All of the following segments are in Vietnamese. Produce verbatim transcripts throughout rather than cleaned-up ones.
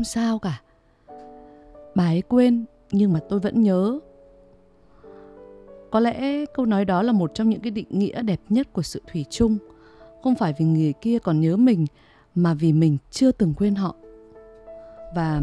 sao cả. Bà ấy quên nhưng mà tôi vẫn nhớ. Có lẽ câu nói đó là một trong những cái định nghĩa đẹp nhất của sự thủy chung. Không phải vì người kia còn nhớ mình, mà vì mình chưa từng quên họ. Và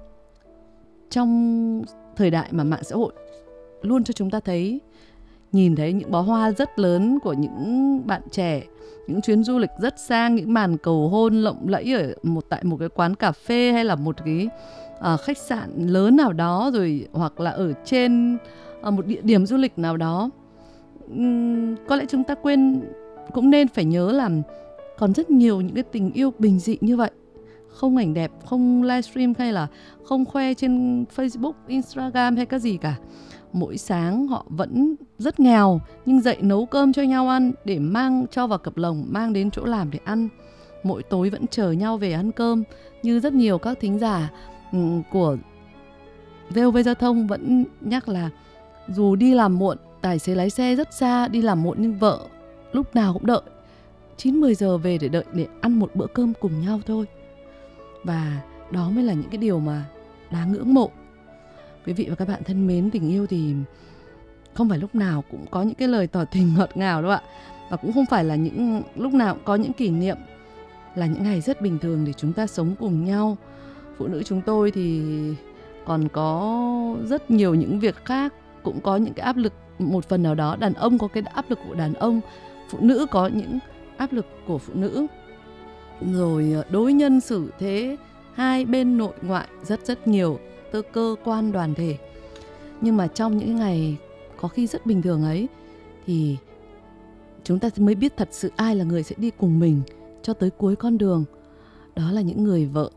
trong thời đại mà mạng xã hội luôn cho chúng ta thấy, nhìn thấy những bó hoa rất lớn của những bạn trẻ, những chuyến du lịch rất sang, những màn cầu hôn lộng lẫy ở một tại một cái quán cà phê hay là một cái uh, khách sạn lớn nào đó, rồi hoặc là ở trên uh, một địa điểm du lịch nào đó. Uhm, có lẽ chúng ta quên, cũng nên phải nhớ là còn rất nhiều những cái tình yêu bình dị như vậy, không ảnh đẹp, không livestream hay là không khoe trên Facebook, Instagram hay cái gì cả. Mỗi sáng họ vẫn rất nghèo nhưng dậy nấu cơm cho nhau ăn để mang cho vào cặp lồng, mang đến chỗ làm để ăn. Mỗi tối vẫn chờ nhau về ăn cơm. Như rất nhiều các thính giả um, của vê o vê Giao thông vẫn nhắc là dù đi làm muộn, tài xế lái xe rất xa, đi làm muộn nhưng vợ lúc nào cũng đợi chín mười giờ về để đợi để ăn một bữa cơm cùng nhau thôi. Và đó mới là những cái điều mà đáng ngưỡng mộ. Quý vị và các bạn thân mến, tình yêu thì không phải lúc nào cũng có những cái lời tỏ tình ngọt ngào đâu ạ. Và cũng không phải là những lúc nào cũng có những kỷ niệm, là những ngày rất bình thường để chúng ta sống cùng nhau. Phụ nữ chúng tôi thì còn có rất nhiều những việc khác, cũng có những cái áp lực một phần nào đó. Đàn ông có cái áp lực của đàn ông, phụ nữ có những áp lực của phụ nữ. Rồi đối nhân xử thế, hai bên nội ngoại, rất rất nhiều tư cơ quan đoàn thể. Nhưng mà trong những ngày có khi rất bình thường ấy thì chúng ta mới biết thật sự ai là người sẽ đi cùng mình cho tới cuối con đường. Đó là những người vợ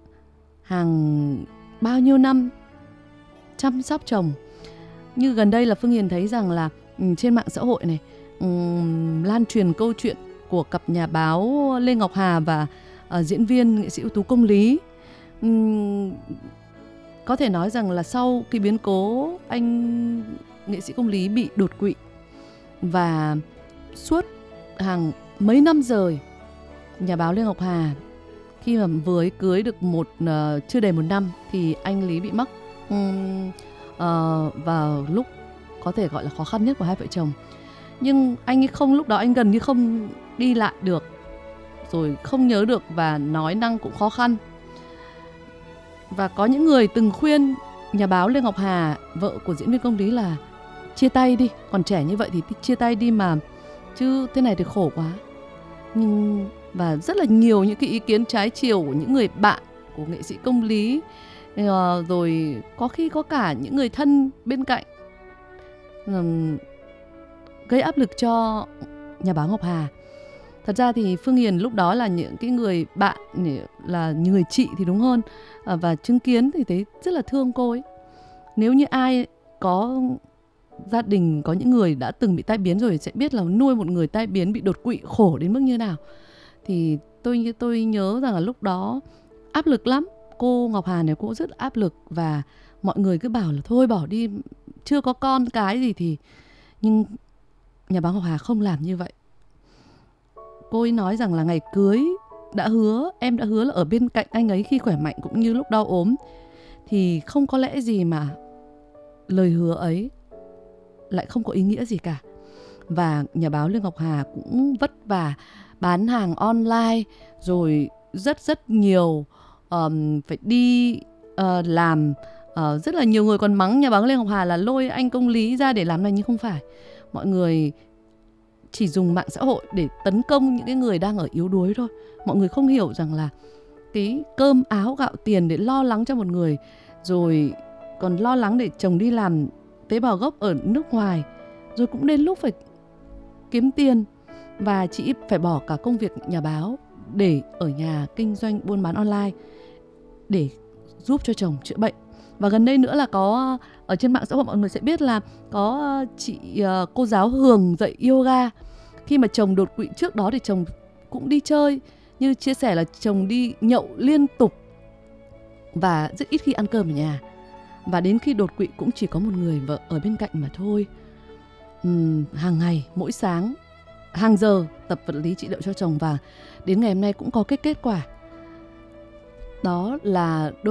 hàng bao nhiêu năm chăm sóc chồng. Như gần đây là Phương Hiền thấy rằng là trên mạng xã hội này um, lan truyền câu chuyện của cặp nhà báo Lê Ngọc Hà và uh, diễn viên nghệ sĩ ưu tú Công Lý. Um, có thể nói rằng là sau cái biến cố anh nghệ sĩ Công Lý bị đột quỵ và suốt hàng mấy năm rồi, nhà báo Lê Ngọc Hà khi mà vừa cưới được một uh, chưa đầy một năm thì anh Lý bị mắc um, uh, vào lúc có thể gọi là khó khăn nhất của hai vợ chồng. Nhưng anh ấy không, lúc đó anh gần như không đi lại được, rồi không nhớ được và nói năng cũng khó khăn. Và có những người từng khuyên nhà báo Lê Ngọc Hà, vợ của diễn viên Công Lý, là chia tay đi, còn trẻ như vậy thì chia tay đi mà, chứ thế này thì khổ quá. Nhưng và rất là nhiều những cái ý kiến trái chiều của những người bạn của nghệ sĩ Công Lý, rồi có khi có cả những người thân bên cạnh, gây áp lực cho nhà báo Ngọc Hà. Thật ra thì Phương Hiền lúc đó là những cái người bạn, là người chị thì đúng hơn, và chứng kiến thì thấy rất là thương cô ấy. Nếu như ai có gia đình, có những người đã từng bị tai biến rồi sẽ biết là nuôi một người tai biến bị đột quỵ khổ đến mức như nào. Thì tôi tôi nhớ rằng là lúc đó áp lực lắm. Cô Ngọc Hà này cô rất áp lực và mọi người cứ bảo là thôi bỏ đi, chưa có con cái gì thì. Nhưng nhà báo Ngọc Hà không làm như vậy. Cô ấy nói rằng là ngày cưới đã hứa, em đã hứa là ở bên cạnh anh ấy khi khỏe mạnh cũng như lúc đau ốm. Thì không có lẽ gì mà lời hứa ấy lại không có ý nghĩa gì cả. Và nhà báo Lê Ngọc Hà cũng vất vả bán hàng online, rồi rất rất nhiều um, phải đi uh, làm. uh, Rất là nhiều người còn mắng nhà báo Lê Ngọc Hà là lôi anh Công Lý ra để làm này, nhưng không phải. Mọi người chỉ dùng mạng xã hội để tấn công những cái người đang ở yếu đuối thôi. Mọi người không hiểu rằng là cái cơm áo gạo tiền để lo lắng cho một người, rồi còn lo lắng để chồng đi làm tế bào gốc ở nước ngoài, rồi cũng đến lúc phải kiếm tiền, và chị phải bỏ cả công việc nhà báo để ở nhà kinh doanh buôn bán online để giúp cho chồng chữa bệnh. Và gần đây nữa là có ở trên mạng xã hội mọi người sẽ biết là có chị cô giáo Hường dạy yoga. Khi mà chồng đột quỵ trước đó thì chồng cũng đi chơi, như chia sẻ là chồng đi nhậu liên tục và rất ít khi ăn cơm ở nhà. Và đến khi đột quỵ cũng chỉ có một người vợ ở bên cạnh mà thôi. uhm, Hàng ngày, mỗi sáng, hàng giờ tập vật lý trị liệu cho chồng, và đến ngày hôm nay cũng có cái kết quả. Đó là